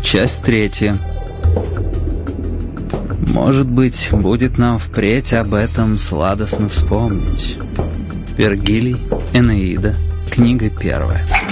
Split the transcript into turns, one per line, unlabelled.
Часть 3. Может быть, будет нам впредь об этом сладостно вспомнить. Вергилий, Энеида, книга 1.